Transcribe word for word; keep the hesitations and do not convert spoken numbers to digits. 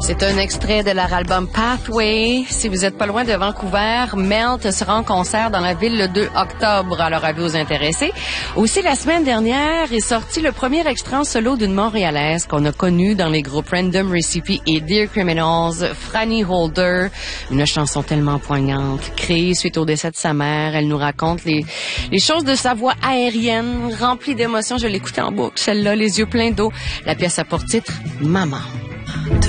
C'est un extrait de leur album Pathway. Si vous êtes pas loin de Vancouver, Melt sera en concert dans la ville le deux octobre. Alors, à vous intéresser. Aussi, la semaine dernière est sorti le premier extrait en solo d'une Montréalaise qu'on a connue dans les groupes Random Recipe et Dear Criminals, Franny Holder. Une chanson tellement poignante, créée suite au décès de sa mère. Elle nous raconte les, les choses de sa voix aérienne, remplie d'émotions. Je l'écoutais en boucle, celle-là, les yeux pleins d'eau. La pièce a pour titre « Maman ».